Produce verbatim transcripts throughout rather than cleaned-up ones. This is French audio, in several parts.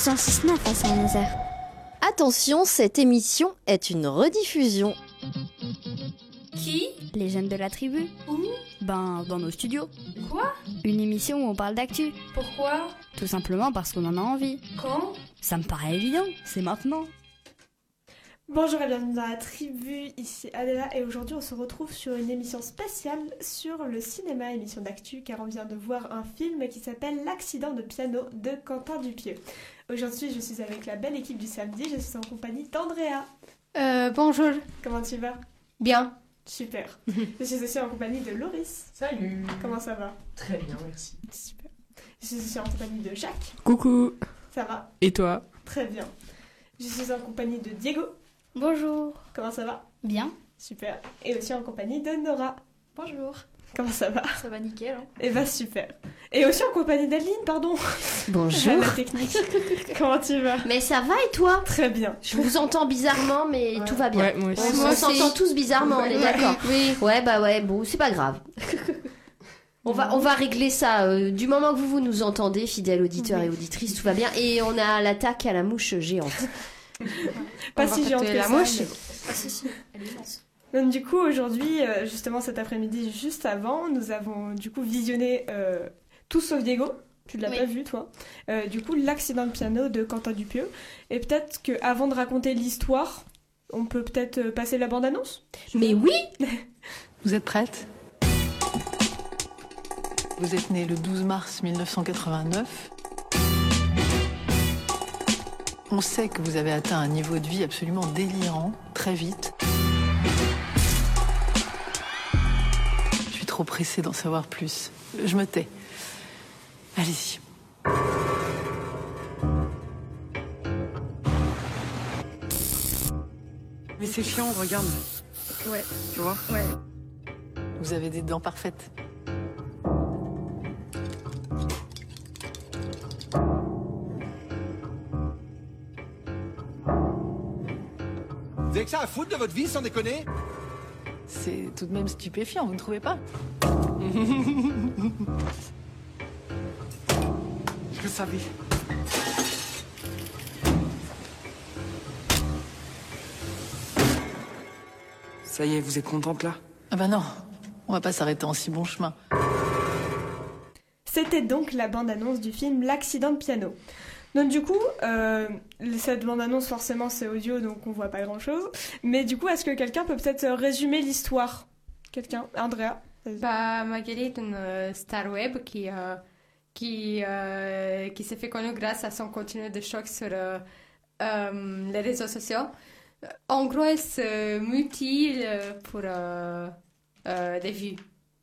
cent six neuf à Saint-Nazaire. Attention, cette émission est une rediffusion. Qui? Les jeunes de la tribu. Où? Ben, dans nos studios. Quoi? Une émission où on parle d'actu. Pourquoi? Tout simplement parce qu'on en a envie. Quand? Ça me paraît évident, c'est maintenant. Bonjour et bienvenue dans la tribu, ici Adela et aujourd'hui on se retrouve sur une émission spéciale sur le cinéma, émission d'actu car on vient de voir un film qui s'appelle L'accident de piano de Quentin Dupieux. Aujourd'hui je suis avec la belle équipe du samedi, je suis en compagnie d'Andrea. Euh, bonjour. Comment tu vas? Bien. Super. Je suis aussi en compagnie de Loris. Salut. Comment ça va? Très bien, merci. Super. Je suis aussi en compagnie de Jacques. Coucou. Ça va? Et toi? Très bien. Je suis en compagnie de Diego. Bonjour. Comment ça va? Bien. Super. Et aussi en compagnie de Nora. Bonjour. Comment ça va? Ça va nickel. Hein. Eh bah super. Et aussi en compagnie d'Adeline, pardon. Bonjour. La technique. Comment tu vas? Mais ça va et toi? Très bien. Je vous entends bizarrement, mais Ouais. tout va bien. Ouais, moi aussi. On, Moi on aussi. s'entend tous bizarrement, on est Ouais. d'accord. Oui. Ouais, bah ouais, bon, c'est pas grave. On va, on va régler ça. euh, du moment que vous, vous nous entendez, fidèles auditeurs et auditrices, tout va bien. Et on a l'attaque à la mouche géante. Pas On va si géante capter que la ça, mouche. mais- Ah si si, elle est immense. Donc du coup aujourd'hui, euh, justement cet après-midi, juste avant, nous avons du coup visionné euh, Tout sauf Diego. Tu ne l'as Oui. pas vu toi. Euh, du coup l'accident de piano de Quentin Dupieux. Et peut-être que avant de raconter l'histoire, on peut peut-être euh, passer la bande-annonce. Mais oui. Vous êtes prête? Vous êtes né le douze mars mille neuf cent quatre-vingt-neuf. On sait que vous avez atteint un niveau de vie absolument délirant, très vite. Je suis trop pressée d'en savoir plus. Je me tais. Allez-y. Mais c'est chiant, regarde. Ouais. Tu vois? Ouais. Vous avez des dents parfaites. Vous avez que ça à foutre de votre vie, sans déconner? C'est tout de même stupéfiant, vous ne trouvez pas? Je le savais. Ça y est, vous êtes contente là? Ah bah non, on va pas s'arrêter en si bon chemin. C'était donc la bande-annonce du film L'accident de piano. Donc du coup, euh, cette bande-annonce forcément c'est audio donc on voit pas grand-chose. Mais du coup, est-ce que quelqu'un peut peut-être résumer l'histoire? Quelqu'un? Andrea? Vas-y. Bah, Magali est une euh, star web qui, euh, qui, euh, qui s'est fait connue grâce à son contenu de choc sur euh, euh, les réseaux sociaux. En gros, elle se mutile euh, pour euh, euh, des vues.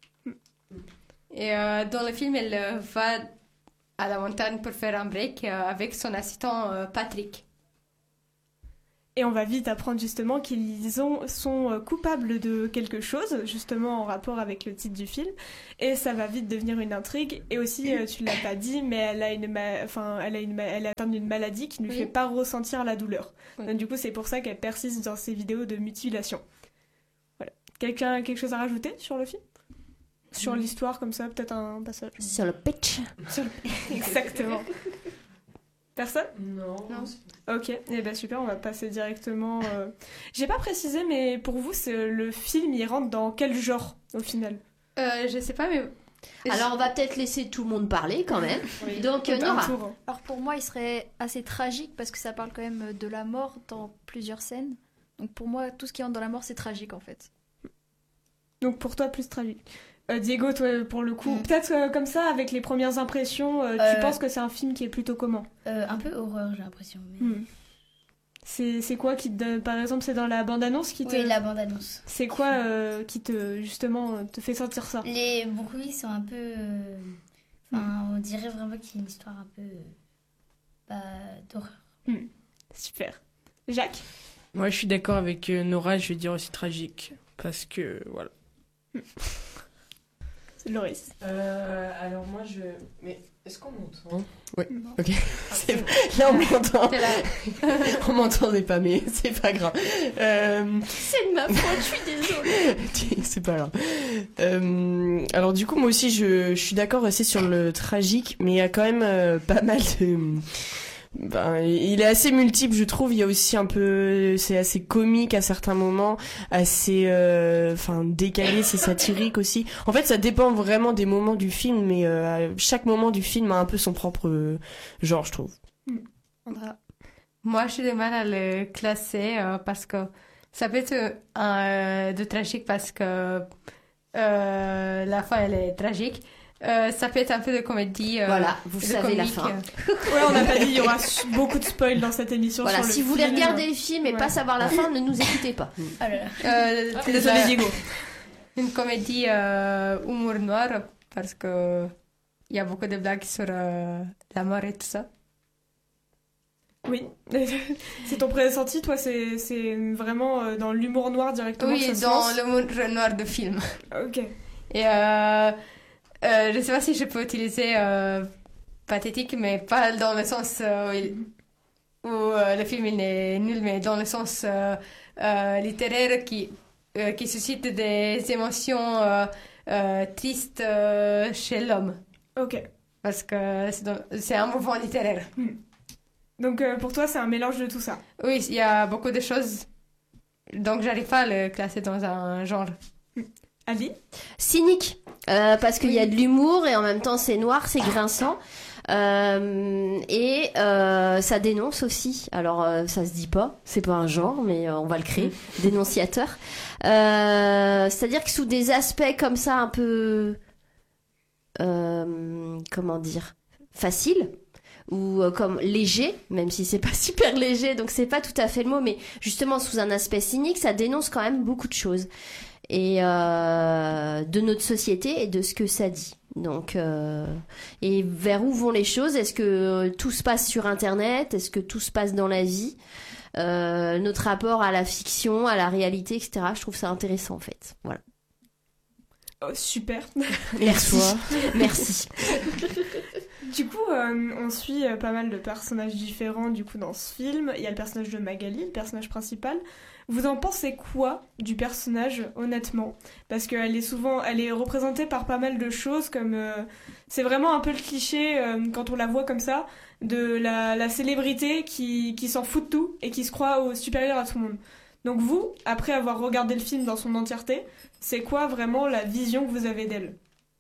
Et euh, dans le film, elle euh, va à la montagne pour faire un break euh, avec son assistant euh, Patrick. Et on va vite apprendre justement qu'ils ont, sont euh, coupables de quelque chose, justement en rapport avec le titre du film. Et ça va vite devenir une intrigue. Et aussi, euh, tu l'as pas dit, mais elle a une, ma- enfin, elle a une, ma- elle est atteinte d'une maladie qui ne lui Oui. fait pas ressentir la douleur. Oui. Donc du coup, c'est pour ça qu'elle persiste dans ses vidéos de mutilation. Voilà. Quelqu'un a quelque chose à rajouter sur le film? Sur l'histoire comme ça, peut-être un passage. Sur le pitch. Sur le- Exactement. Personne? Non. Non. Ok, et ben super, on va passer directement. euh, J'ai pas précisé, mais pour vous, c'est le film, il rentre dans quel genre au final? Euh, je sais pas, mais... Alors on va peut-être laisser tout le monde parler quand même. Oui. Donc euh, Un Nora. tour, hein. Alors pour moi, il serait assez tragique parce que ça parle quand même de la mort dans plusieurs scènes. Donc pour moi, tout ce qui entre dans la mort, c'est tragique en fait. Donc pour toi, plus tragique. Euh, Diego, toi, pour le coup, Mm. peut-être euh, comme ça, avec les premières impressions, euh, tu Euh, penses que c'est un film qui est plutôt comment? Euh, un peu horreur, j'ai l'impression. Mais... Hmm. C'est c'est quoi qui te donne, par exemple, c'est dans la bande-annonce qui te. Oui, la bande-annonce. C'est quoi euh, qui te, justement, euh, te fait sentir ça? Les bruits sont un peu... euh, Enfin, on dirait vraiment qu'il y a une histoire un peu... euh, Bah, d'horreur. Super. Jacques? Moi, je suis d'accord avec euh, Nora, je vais dire aussi tragique. Parce que, voilà. Loris? Euh, alors moi, je... Mais est-ce qu'on m'entend? Ouais, ok. C'est... Là, on m'entend. On m'entendait pas, mais c'est pas grave. Euh... C'est de ma faute, je suis désolée. c'est pas grave. Euh, alors du coup, moi aussi, je, je suis d'accord aussi sur le tragique, mais il y a quand même euh, pas mal de... Ben, il est assez multiple, je trouve. Il y a aussi un peu, c'est assez comique à certains moments, assez, enfin, euh, décalé, c'est satirique aussi. En fait, ça dépend vraiment des moments du film, mais euh, chaque moment du film a un peu son propre euh, genre, je trouve. Andra. Moi, j'ai du mal à le classer euh, parce que ça peut être euh, de tragique parce que euh, la fin elle est tragique. Euh, ça peut être un peu de comédie. Euh, voilà, vous savez la fin. Ouais, on n'a pas dit, il y aura beaucoup de spoil dans cette émission. Voilà, sur si le vous voulez film. regarder le film et Ouais. pas savoir la fin, ne nous écoutez pas. Ah là là. Euh, Ah, désolé, Diego. Une comédie euh, humour noir parce que il y a beaucoup de blagues sur euh, la mort et tout ça. Oui, c'est ton pressenti, toi, c'est, c'est vraiment euh, dans l'humour noir directement. Oui, que ça se dans lance. l'humour noir de film. Ok. Et euh, euh, je sais pas si je peux utiliser euh, pathétique, mais pas dans le sens euh, où, il- où, euh, le film il est nul, mais dans le sens euh, euh, littéraire qui, euh, qui suscite des émotions euh, euh, tristes euh, chez l'homme. Ok. Parce que c'est, dans- c'est un mouvement littéraire. Donc euh, pour toi, c'est un mélange de tout ça. Oui, il y a beaucoup de choses. Donc j'arrive pas à le classer dans un genre. Ali ? Cynique, euh, parce qu'il y a de l'humour et en même temps c'est noir, c'est grinçant. Euh, et euh, ça dénonce aussi. Alors euh, ça se dit pas, c'est pas un genre, mais euh, on va le créer. Dénonciateur. Euh, c'est-à-dire que sous des aspects comme ça un peu, euh, comment dire, facile ou euh, comme léger, même si c'est pas super léger, donc c'est pas tout à fait le mot, mais justement sous un aspect cynique, ça dénonce quand même beaucoup de choses et euh, de notre société et de ce que ça dit. Donc, euh, et vers où vont les choses? Est-ce que tout se passe sur Internet? Est-ce que tout se passe dans la vie? Euh, notre rapport à la fiction, à la réalité, et cetera. Je trouve ça intéressant en fait. Voilà. Oh, super. Merci. Merci. Du coup, euh, on suit euh, pas mal de personnages différents du coup dans ce film. Il y a le personnage de Magali, le personnage principal. Vous en pensez quoi du personnage, honnêtement? Parce qu'elle est souvent, elle est représentée par pas mal de choses, comme euh, c'est vraiment un peu le cliché euh, quand on la voit comme ça de la, la célébrité qui, qui s'en fout de tout et qui se croit au supérieur à tout le monde. Donc vous, après avoir regardé le film dans son entièreté, c'est quoi vraiment la vision que vous avez d'elle?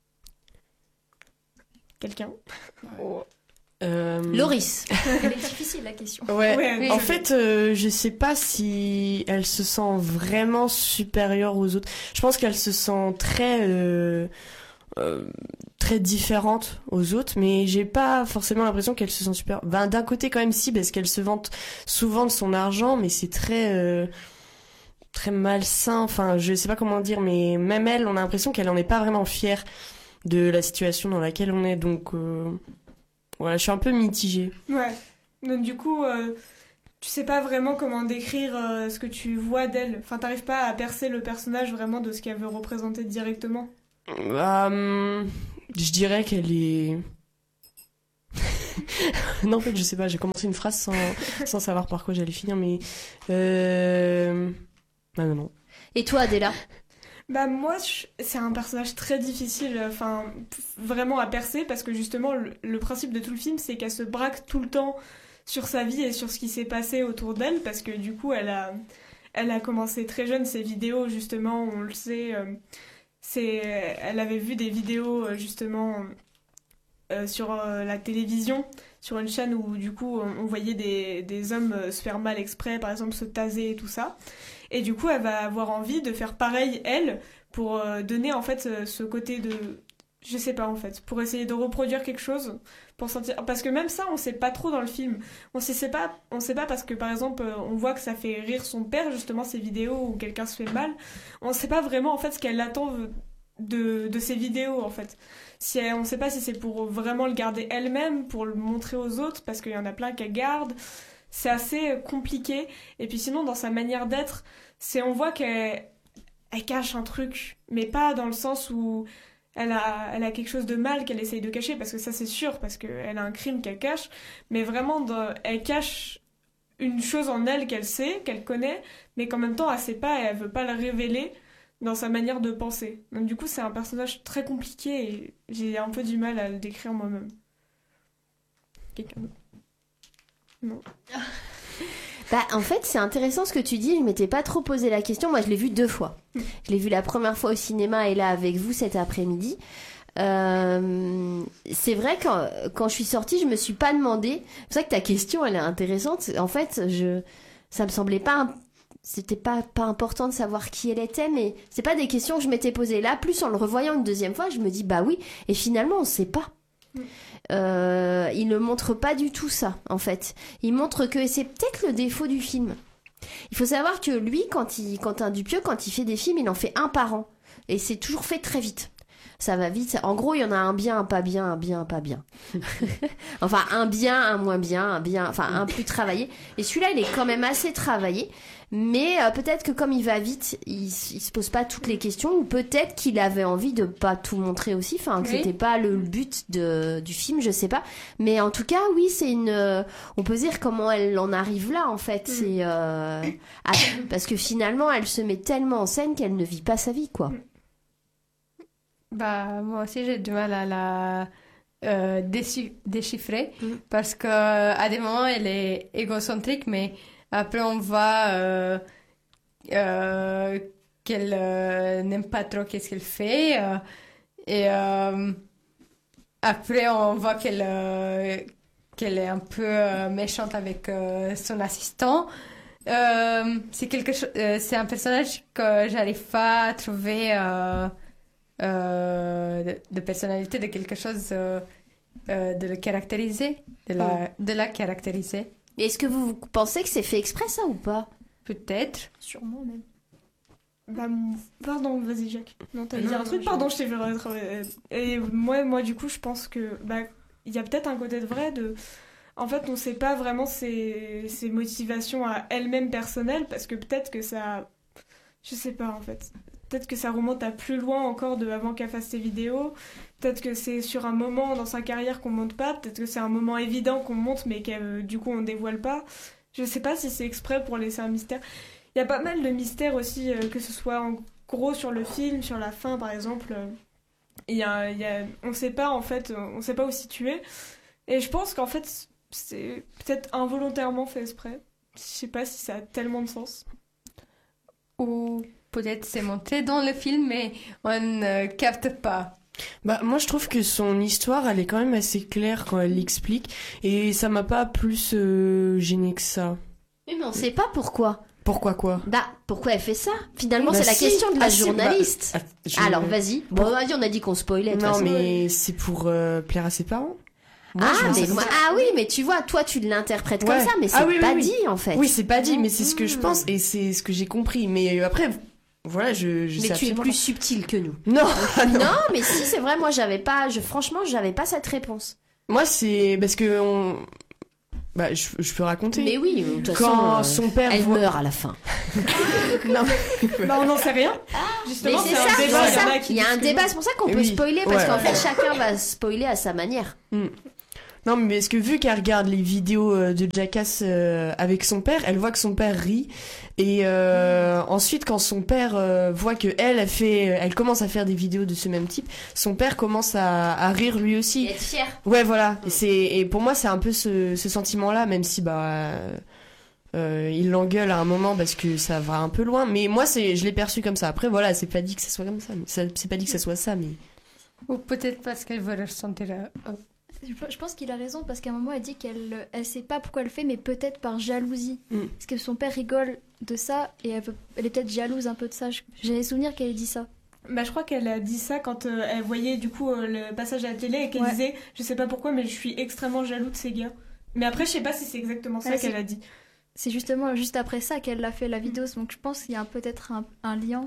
Quelqu'un? Euh... Loris. Elle est difficile la question. Ouais. Ouais, en oui. fait, euh, je sais pas si elle se sent vraiment supérieure aux autres. Je pense qu'elle se sent très, euh, euh, très différente aux autres, mais j'ai pas forcément l'impression qu'elle se sent supérieure. Ben, d'un côté quand même si, parce qu'elle se vante souvent de son argent, mais c'est très, euh, très malsain. Enfin, je sais pas comment dire, mais même elle, on a l'impression qu'elle en est pas vraiment fière de la situation dans laquelle on est. Donc, euh, voilà, je suis un peu mitigée. Ouais. Donc du coup, euh, tu sais pas vraiment comment décrire euh, ce que tu vois d'elle. Enfin, t'arrives pas à percer le personnage vraiment de ce qu'elle veut représenter directement. Euh, je dirais qu'elle est... non, en fait, je sais pas, j'ai commencé une phrase sans, sans savoir par quoi j'allais finir, mais... Euh... Ah non, non. Et toi, Adela? Bah moi, je- c'est un personnage très difficile, enfin, p- vraiment à percer, parce que justement, le, le principe de tout le film, c'est qu'elle se braque tout le temps sur sa vie et sur ce qui s'est passé autour d'elle, parce que du coup, elle a, elle a commencé très jeune ses vidéos, justement, on le sait, euh, c'est, elle avait vu des vidéos, euh, justement, euh, sur euh, la télévision, sur une chaîne où, du coup, on, on voyait des, des hommes euh, se faire mal exprès, par exemple, se taser et tout ça. Et du coup, elle va avoir envie de faire pareil, elle, pour euh, donner, en fait, euh, ce côté de... Je sais pas, en fait. Pour essayer de reproduire quelque chose, pour sentir... Parce que même ça, on sait pas trop dans le film. On sait, sait pas, on sait pas parce que, par exemple, euh, on voit que ça fait rire son père, justement, ces vidéos où quelqu'un se fait mal. On sait pas vraiment, en fait, ce qu'elle attend de, de ces vidéos, en fait. Si elle, on sait pas si c'est pour vraiment le garder elle-même, pour le montrer aux autres, parce qu'il y en a plein qu'elle garde. C'est assez compliqué. Et puis sinon, dans sa manière d'être, c'est on voit qu'elle elle cache un truc, mais pas dans le sens où elle a, elle a quelque chose de mal qu'elle essaye de cacher, parce que ça c'est sûr, parce qu'elle a un crime qu'elle cache, mais vraiment, dans- elle cache une chose en elle qu'elle sait, qu'elle connaît, mais qu'en même temps elle sait pas et elle veut pas le révéler dans sa manière de penser. Donc du coup, c'est un personnage très compliqué et j'ai un peu du mal à le décrire moi-même. Quelqu'un d'autre? Non. Bah, en fait, c'est intéressant ce que tu dis. Je m'étais pas trop posé la question. Moi, je l'ai vu deux fois. Je l'ai vu la première fois au cinéma et là avec vous cet après-midi. Euh, c'est vrai que quand, quand je suis sortie, je me suis pas demandé. C'est vrai que ta question, elle est intéressante. En fait, je, ça me semblait pas, c'était pas pas important de savoir qui elle était, mais c'est pas des questions que je m'étais posées. Là, plus en le revoyant une deuxième fois, je me dis bah oui. Et finalement, on sait pas. Euh, il ne montre pas du tout ça, en fait. Il montre que c'est peut-être le défaut du film. Il faut savoir que lui, quand il, Quentin Dupieux, quand il fait des films, il en fait un par an. Et c'est toujours fait très vite. Ça va vite. En gros, il y en a un bien, un pas bien, un bien, un pas bien. Enfin, un bien, un moins bien, un bien, enfin, un plus travaillé. Et celui-là, il est quand même assez travaillé. Mais euh, peut-être que comme il va vite, il, il se pose pas toutes les questions. Ou peut-être qu'il avait envie de pas tout montrer aussi. Enfin, que Oui. c'était pas le but de, du film, je sais pas. Mais en tout cas, oui, c'est une... euh, on peut dire comment elle en arrive là, en fait. C'est... Euh, ah, parce que finalement, elle se met tellement en scène qu'elle ne vit pas sa vie, quoi. Bah, moi aussi, j'ai du mal à la euh, déchi- déchiffrer parce que à des moments, elle est égocentrique, mais après, on voit euh, euh, qu'elle euh, n'aime pas trop qu'est-ce qu'elle fait. euh, et euh, après, on voit qu'elle euh, qu'elle est un peu euh, méchante avec euh, son assistant. Euh, c'est quelque chose, euh, c'est un personnage que j'arrive pas à trouver. Euh, Euh, de, de personnalité, de quelque chose euh, euh, de le caractériser, de la, de la caractériser. Est-ce que vous pensez que c'est fait exprès, ça, ou pas? Peut-être. Sûrement, même. Bah, m- pardon, vas-y, Jacques. Non, t'allais Non, dire un non, truc. je- Pardon, je t'ai fait retrouver. Et moi, moi, du coup, je pense que bah, il y a peut-être un côté de vrai de. En fait, on sait pas vraiment ses, ses motivations à elle-même personnelles parce que peut-être que ça. Je sais pas, en fait. Peut-être que ça remonte à plus loin encore de avant qu'elle fasse ses vidéos. Peut-être que c'est sur un moment dans sa carrière qu'on monte pas. Peut-être que c'est un moment évident qu'on monte mais que du coup on dévoile pas. Je sais pas si c'est exprès pour laisser un mystère. Il y a pas mal de mystères aussi, euh, que ce soit en gros sur le film, sur la fin par exemple. euh, Il y a, il y a, on sait pas en fait, on sait pas où situer. Et je pense qu'en fait c'est peut-être involontairement fait exprès. Je sais pas si ça a tellement de sens. Ou peut-être c'est montré dans le film, mais on ne capte pas. Bah, moi, je trouve que son histoire, elle est quand même assez claire quand elle l'explique. Et ça m'a pas plus euh, gêné que ça. Oui, mais on sait pas pourquoi. Pourquoi quoi? Bah, pourquoi elle fait ça? Finalement, Bah c'est la si. question de la Ah si, journaliste. bah, ah, je- Alors, vas-y. Bon, vas-y, on a dit qu'on spoilait. de toute Non, façon. mais c'est pour euh, plaire à ses parents. Moi, je Ah, vois ça mais comme moi- ça. ah oui, mais tu vois, toi, tu l'interprètes comme Ouais. ça, mais c'est Ah oui, oui, pas oui. dit, en fait. Oui, c'est pas dit, mais c'est ce que je Mmh. pense et c'est ce que j'ai compris. Mais euh, après, voilà, je, je Mais sais tu es absolument plus pas. subtil que nous. Non, Non, mais si, c'est vrai, moi, j'avais pas, je, franchement, j'avais pas cette réponse. moi c'est parce que on... bah je, je peux raconter. Mais oui, de toute Quand façon, son père elle voit- meurt à la fin. Non, Bah on n'en sait rien. Mais Justement, c'est c'est ça, un c'est débat. ça. Il y en a qui Il y a un disent que débat, non. c'est pour ça qu'on Oui. peut spoiler, parce Ouais. qu'en fait, chacun va spoiler à sa manière. Hmm. Non, mais parce que vu qu'elle regarde les vidéos euh, de Jackass euh, avec son père, elle voit que son père rit. Et euh, ensuite, quand son père euh, voit que elle, elle fait, elle commence à faire des vidéos de ce même type, son père commence à, à rire lui aussi. Et être fier. Ouais, voilà. Et c'est et pour moi, c'est un peu ce, ce sentiment-là, même si bah euh, il l'engueule à un moment parce que ça va un peu loin. Mais moi, c'est, je l'ai perçu comme ça. Après, voilà, c'est pas dit que ça soit comme ça. Mais ça, c'est pas dit que ça soit ça, mais. Ou peut-être parce qu'elle veut ressentir. euh, euh, Je je pense qu'il a raison parce qu'à un moment elle dit qu'elle elle sait pas pourquoi elle le fait, mais peut-être par jalousie. Mm. Parce que son père rigole de ça et elle, veut- elle est peut-être jalouse un peu de ça. Je- J'ai souvenir qu'elle ait dit ça. Bah, je crois qu'elle a dit ça quand euh, elle voyait du coup euh, le passage à la télé et qu'elle Ouais. disait je sais pas pourquoi mais je suis extrêmement jaloux de ces gars. Mais après je sais pas si c'est exactement ça Ouais, qu'elle c'est- a dit. C'est justement juste après ça qu'elle a fait la vidéo, donc je pense qu'il y a un- peut-être un, un lien.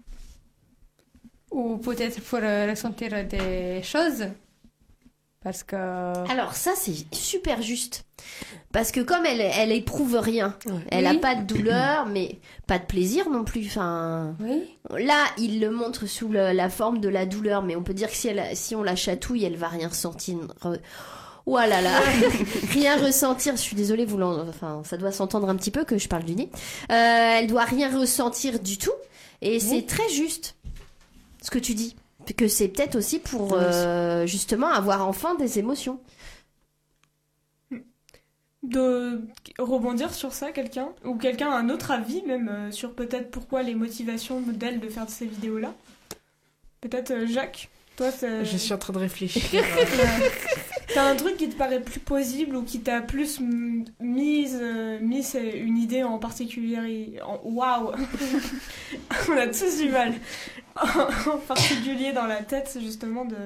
Ou peut-être pour euh, ressentir des choses. Parce que. Alors ça, c'est super juste. Parce que comme elle, elle éprouve rien, elle Oui. a pas de douleur, mais pas de plaisir non plus. Enfin, Oui. là, il le montre sous le- la forme de la douleur, mais on peut dire que si, elle, si on la chatouille, elle va rien ressentir. Re- Oh là là, rien ressentir. Je suis désolée, vous l'en- enfin, ça doit s'entendre un petit peu que je parle du nez. Euh, elle doit rien ressentir du tout, et c'est très juste ce que tu dis. Que c'est peut-être aussi pour euh, justement avoir enfin des émotions. de rebondir sur ça, quelqu'un? Ou quelqu'un a un autre avis même euh, sur peut-être pourquoi les motivations d'elle de faire ces vidéos-là? Peut-être euh, Jacques, toi c'est... Je suis en train de réfléchir. T'as un truc qui te paraît plus plausible ou qui t'a plus m- mise, euh, mis une idée en particulier en... Waouh. On a tous du mal. En particulier dans la tête, justement, de...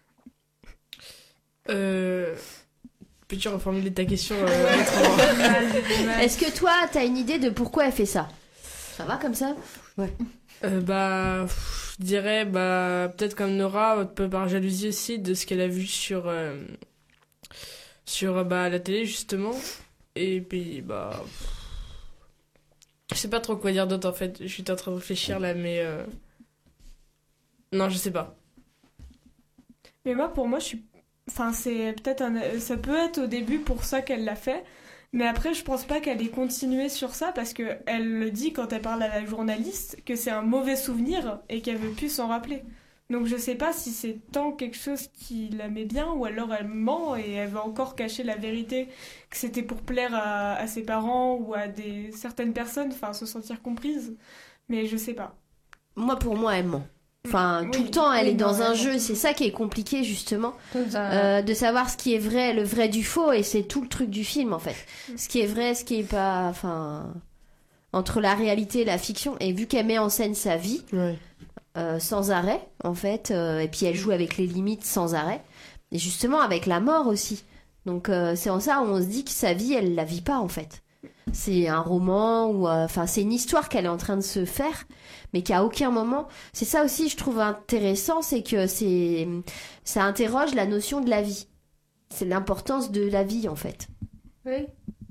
Euh... Peux-tu reformuler ta question euh, autrement? Est-ce que toi, t'as une idée de pourquoi elle fait ça? Ça va comme ça? Ouais. Euh, bah, pff, je dirais, bah, peut-être comme Nora, un peu par jalousie aussi de ce qu'elle a vu sur, euh, sur bah, la télé, justement. Et puis, bah, pff, je sais pas trop quoi dire d'autre, en fait. Je suis en train de réfléchir, là, mais... Euh... Non, je sais pas. Mais moi, pour moi, je suis... Enfin, c'est peut-être un... Ça peut être au début pour ça qu'elle l'a fait. Mais après, je pense pas qu'elle ait continué sur ça parce que elle le dit quand elle parle à la journaliste que c'est un mauvais souvenir et qu'elle veut plus s'en rappeler. Donc je sais pas si c'est tant quelque chose qui la met bien ou alors elle ment et elle veut encore cacher la vérité que c'était pour plaire à, à ses parents ou à des certaines personnes, enfin se sentir comprise. Mais je sais pas. Moi, pour moi, elle ment. Enfin, Oui, tout le temps, elle oui, est dans non, un elle jeu. ment. C'est ça qui est compliqué, justement. Ça- Euh, de savoir ce qui est vrai, le vrai du faux, et c'est tout le truc du film en fait. Ce qui est vrai, ce qui est pas, enfin, entre la réalité et la fiction. Et vu qu'elle met en scène sa vie Ouais. euh, sans arrêt, en fait, euh, et puis elle joue avec les limites sans arrêt, et justement avec la mort aussi. Donc euh, c'est en ça où on se dit que sa vie, elle la vit pas en fait. C'est un roman ou, enfin, c'est une histoire qu'elle est en train de se faire, mais qu'à aucun moment. C'est ça aussi, je trouve intéressant, c'est que c'est, ça interroge la notion de la vie. C'est l'importance de la vie en fait. Oui.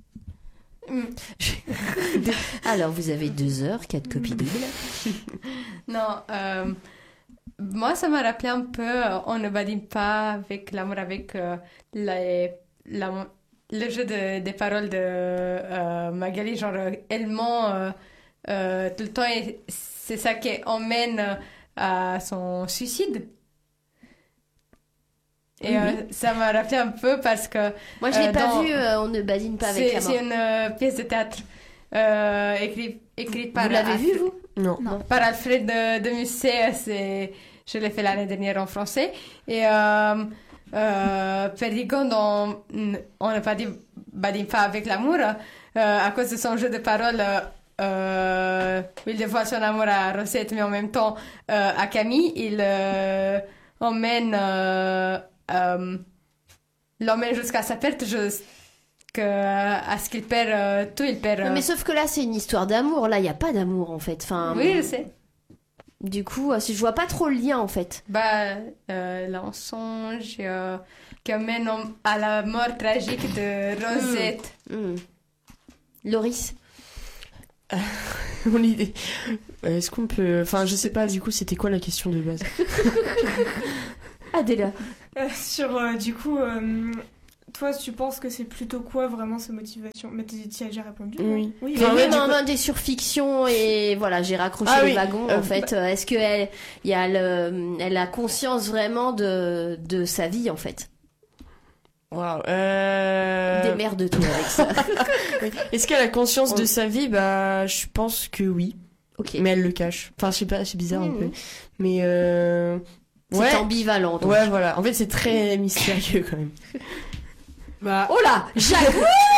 Alors vous avez deux heures, quatre copies doubles. Non, euh, moi, ça m'a rappelé un peu euh, On ne badine pas avec l'amour, avec euh, les- la- le jeu de- des paroles de euh, Magali. Genre, euh, elle ment euh, euh, tout le temps et c'est ça qui emmène euh, à son suicide. Et Oui, euh, oui. ça m'a rappelé un peu parce que... Moi je l'ai euh, pas dans- vu, euh, on ne badine pas avec c'est la mort. c'est une euh, pièce de théâtre euh, écrite écrite par... Vous l'avez vu Alfred- vous? Non. Non. par Alfred de, de Musset, c'est, je l'ai fait l'année dernière en français. Et euh, euh, Perdigon, on on n'a pas dit badine pas avec l'amour, euh, à cause de son jeu de paroles. Euh, il dévoile son amour à Rosette, mais en même temps euh, à Camille, il euh, emmène, euh, euh, l'emmène jusqu'à sa perte, jusqu'à ce qu'il perd euh, tout, il perd. Non, euh, mais sauf que là c'est une histoire d'amour, là il y a pas d'amour en fait. Enfin, Oui, je sais. du coup, euh, je vois pas trop le lien en fait. Bah, euh, l'ensonge euh, qui amène en- à la mort tragique de Rosette. Hmm. Loris. Mon idée. Euh, Est-ce qu'on peut. Enfin, je sais pas, du coup, c'était quoi la question de base? Adéla. Euh, sur, euh, du coup, euh, toi, tu penses que c'est plutôt quoi vraiment sa motivation? Mais tu y as déjà répondu. non Oui. Oui, Mais Enfin, oui, ouais, mais du on coup- a des surfictions et voilà, j'ai raccroché Ah les oui, wagons euh, en fait. Euh, Est-ce qu'elle il y a le, elle a conscience vraiment de, de sa vie en fait? Waouh. Euh... Démerde-toi avec ça. Oui. Est-ce qu'elle a conscience de sa vie? Bah, je pense que oui. Ok. Mais elle le cache. Enfin, je sais pas, c'est bizarre un Mhm. peu. Mais euh... C'est ouais. ambivalent. donc. Ouais, voilà. En fait, c'est très mystérieux quand même. Bah, Oh là, Jacques.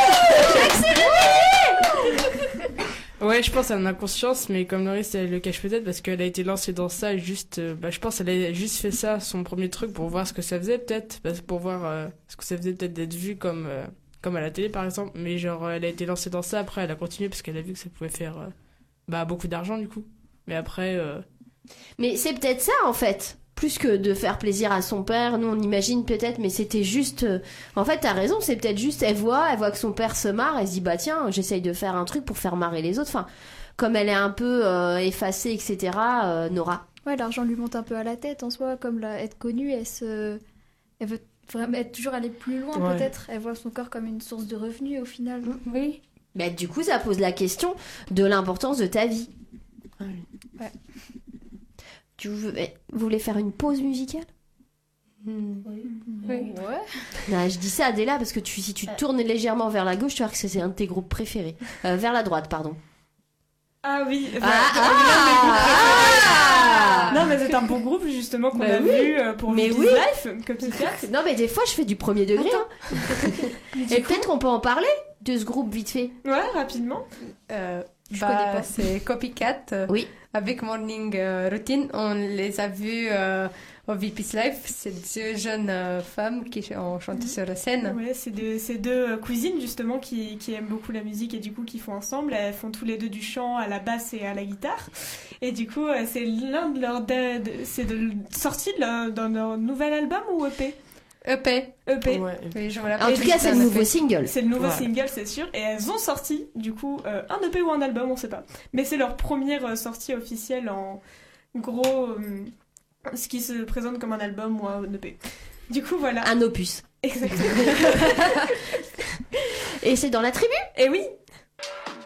ouais, je pense qu'elle en a conscience, mais comme Loris, elle le cache peut-être parce qu'elle a été lancée dans ça juste... euh, bah, je pense qu'elle a juste fait ça, son premier truc, pour voir ce que ça faisait peut-être. Parce, pour voir euh, ce que ça faisait peut-être d'être vu comme, euh, comme à la télé, par exemple. Mais genre, elle a été lancée dans ça, après elle a continué parce qu'elle a vu que ça pouvait faire euh, bah, beaucoup d'argent, du coup. Mais après... euh, Mais c'est peut-être ça en fait. Plus que de faire plaisir à son père, nous on imagine peut-être, mais c'était juste. euh, En fait, t'as raison, c'est peut-être juste. Elle voit, elle voit que son père se marre, elle se dit bah tiens, j'essaye de faire un truc pour faire marrer les autres. Enfin, comme elle est un peu euh, effacée, et cetera. euh, Nora. Ouais, l'argent lui monte un peu à la tête en soi, comme la, être connue, elle se, elle veut vraiment être toujours aller plus loin Ouais. peut-être. Elle voit son corps comme une source de revenus au final. Oui. Mais du coup, ça pose la question de l'importance de ta vie. Ah oui. Ouais. Tu veux- eh, vous voulez faire une pause musicale? Hmm. Oui. Oui. Ouais. Non, je dis ça Adela parce que tu, si tu tournes légèrement vers la gauche, tu vois que c'est un de tes groupes préférés. Euh, vers la droite, pardon. Ah oui. Ah, voilà. ah, Non, mais c'est un bon groupe justement qu'on Bah a oui. vu euh, pour Mais Vivi's oui. Life, comme psychiatre. Non, mais des fois, je fais du premier degré. Hein. Et peut-être qu'on peut en parler de ce groupe vite fait. Ouais, rapidement. Euh, Je bah, connais pas. c'est Copycat. euh, Oui. Avec Morning euh, Routine, on les a vus euh, au V P's Life. C'est deux jeunes euh, femmes qui ch- ont chanté sur la scène. Ouais, c'est deux, c'est deux euh, cousines justement qui, qui aiment beaucoup la musique et du coup qui font ensemble. Elles font tous les deux du chant à la basse et à la guitare. Et du coup, euh, c'est l'un de leurs de, de- c'est de, sorti de leur, dans leur nouvel album ou E P E P. E P. Ouais. Oui, je me En rappelle. tout cas, c'est le nouveau single. C'est le nouveau Ouais. single, c'est sûr. Et elles ont sorti, du coup, euh, un E P ou un album, on sait pas. Mais c'est leur première euh, sortie officielle en gros, euh, ce qui se présente comme un album ou un E P. Du coup, voilà. Un opus. Exactement. Et c'est dans la tribu. Et oui,